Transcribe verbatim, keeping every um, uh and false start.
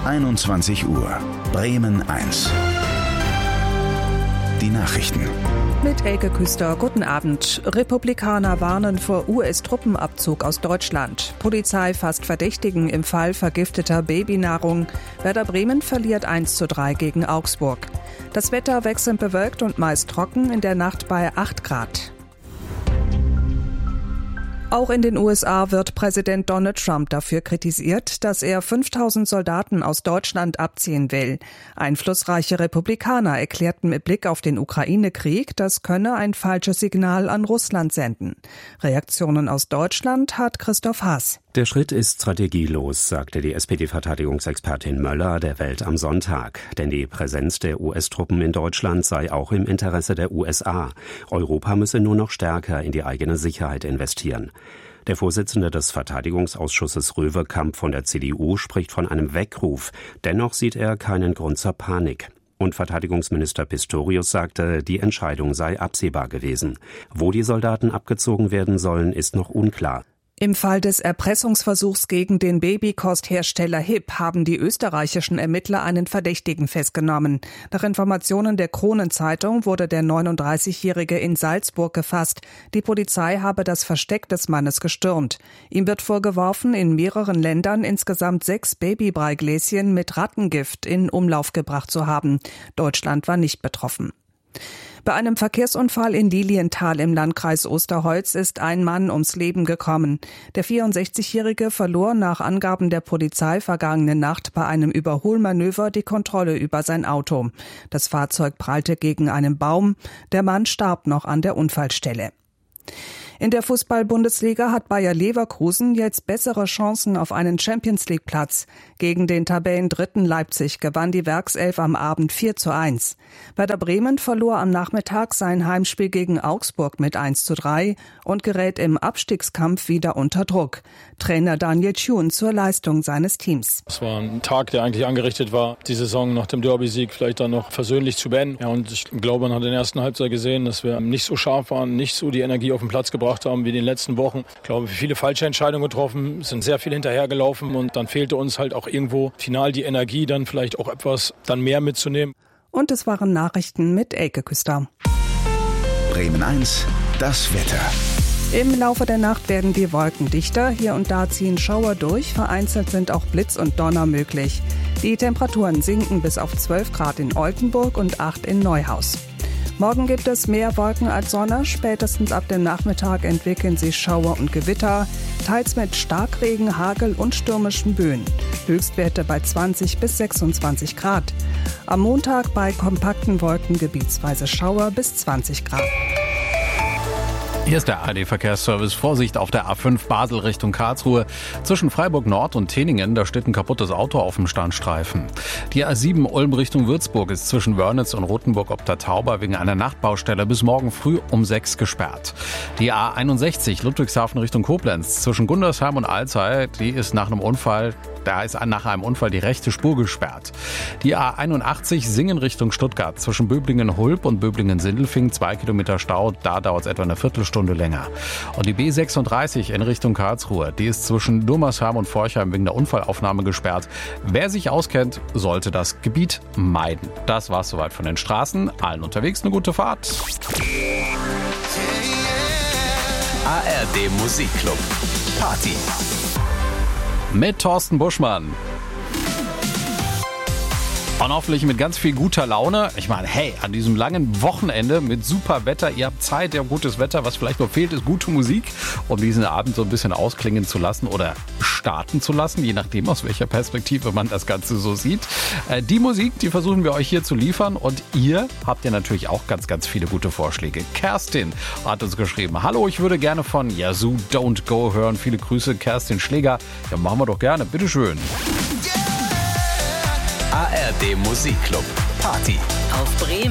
einundzwanzig Uhr. Bremen eins. Die Nachrichten. Mit Elke Küster, guten Abend. Republikaner warnen vor U S-Truppenabzug aus Deutschland. Polizei fasst Verdächtigen im Fall vergifteter Babynahrung. Werder Bremen verliert eins zu drei gegen Augsburg. Das Wetter wechselnd bewölkt und meist trocken, in der Nacht bei acht Grad. Auch in den U S A wird Präsident Donald Trump dafür kritisiert, dass er fünftausend Soldaten aus Deutschland abziehen will. Einflussreiche Republikaner erklärten mit Blick auf den Ukraine-Krieg, das könne ein falsches Signal an Russland senden. Reaktionen aus Deutschland hat Christoph Haas. Der Schritt ist strategielos, sagte die S P D-Verteidigungsexpertin Möller der Welt am Sonntag. Denn die Präsenz der U S-Truppen in Deutschland sei auch im Interesse der U S A. Europa müsse nur noch stärker in die eigene Sicherheit investieren. Der Vorsitzende des Verteidigungsausschusses Röwekamp von der C D U spricht von einem Weckruf. Dennoch sieht er keinen Grund zur Panik. Und Verteidigungsminister Pistorius sagte, die Entscheidung sei absehbar gewesen. Wo die Soldaten abgezogen werden sollen, ist noch unklar. Im Fall des Erpressungsversuchs gegen den Babykosthersteller H I P haben die österreichischen Ermittler einen Verdächtigen festgenommen. Nach Informationen der Kronenzeitung wurde der neununddreißigjährige in Salzburg gefasst. Die Polizei habe das Versteck des Mannes gestürmt. Ihm wird vorgeworfen, in mehreren Ländern insgesamt sechs Babybreigläschen mit Rattengift in Umlauf gebracht zu haben. Deutschland war nicht betroffen. Bei einem Verkehrsunfall in Lilienthal im Landkreis Osterholz ist ein Mann ums Leben gekommen. Der vierundsechzigjährige verlor nach Angaben der Polizei vergangene Nacht bei einem Überholmanöver die Kontrolle über sein Auto. Das Fahrzeug prallte gegen einen Baum. Der Mann starb noch an der Unfallstelle. In der Fußball-Bundesliga hat Bayer Leverkusen jetzt bessere Chancen auf einen Champions-League-Platz. Gegen den Tabellendritten Leipzig gewann die Werkself am Abend vier zu eins. Werder Bremen verlor am Nachmittag sein Heimspiel gegen Augsburg mit eins zu drei und gerät im Abstiegskampf wieder unter Druck. Trainer Daniel Thune zur Leistung seines Teams. Es war ein Tag, der eigentlich angerichtet war, die Saison nach dem Derby-Sieg vielleicht dann noch versöhnlich zu beenden. Ja, und ich glaube, man hat in der ersten Halbzeit gesehen, dass wir nicht so scharf waren, nicht so die Energie auf den Platz gebracht haben wie in den letzten Wochen. Ich glaube, viele falsche Entscheidungen getroffen, sind sehr viel hinterhergelaufen und dann fehlte uns halt auch irgendwo final die Energie, dann vielleicht auch etwas dann mehr mitzunehmen. Und es waren Nachrichten mit Elke Küster. Bremen eins, das Wetter. Im Laufe der Nacht werden die Wolken dichter, hier und da ziehen Schauer durch, vereinzelt sind auch Blitz und Donner möglich. Die Temperaturen sinken bis auf zwölf Grad in Oldenburg und acht in Neuhaus. Morgen gibt es mehr Wolken als Sonne. Spätestens ab dem Nachmittag entwickeln sich Schauer und Gewitter, teils mit Starkregen, Hagel und stürmischen Böen. Höchstwerte bei zwanzig bis sechsundzwanzig Grad. Am Montag bei kompakten Wolken gebietsweise Schauer bis zwanzig Grad. Hier ist der A R D-Verkehrsservice. Vorsicht auf der A fünf Basel Richtung Karlsruhe. Zwischen Freiburg Nord und Teningen, da steht ein kaputtes Auto auf dem Standstreifen. Die A sieben Ulm Richtung Würzburg ist zwischen Wörnitz und Rothenburg ob der Tauber wegen einer Nachtbaustelle bis morgen früh um sechs gesperrt. Die A einundsechzig Ludwigshafen Richtung Koblenz zwischen Gundersheim und Alzey, die ist nach einem Unfall, da ist nach einem Unfall die rechte Spur gesperrt. Die A einundachtzig Singen Richtung Stuttgart zwischen Böblingen-Hulb und Böblingen-Sindelfing, zwei Kilometer Stau, da dauert es etwa eine Viertelstunde länger. Und die B sechsunddreißig in Richtung Karlsruhe, die ist zwischen Durmersheim und Forchheim wegen der Unfallaufnahme gesperrt. Wer sich auskennt, sollte das Gebiet meiden. Das war's soweit von den Straßen. Allen unterwegs eine gute Fahrt. A R D Musikclub Party Mit Thorsten Buschmann. Und hoffentlich mit ganz viel guter Laune. Ich meine, hey, an diesem langen Wochenende mit super Wetter, ihr habt Zeit, ihr habt gutes Wetter. Was vielleicht noch fehlt, ist gute Musik, um diesen Abend so ein bisschen ausklingen zu lassen oder starten zu lassen, je nachdem, aus welcher Perspektive man das Ganze so sieht. Die Musik, die versuchen wir euch hier zu liefern und ihr habt ja natürlich auch ganz, ganz viele gute Vorschläge. Kerstin hat uns geschrieben, hallo, ich würde gerne von Yazoo Don't Go hören. Viele Grüße, Kerstin Schläger. Ja, machen wir doch gerne, bitteschön. A R D Musikclub Party auf Bremen.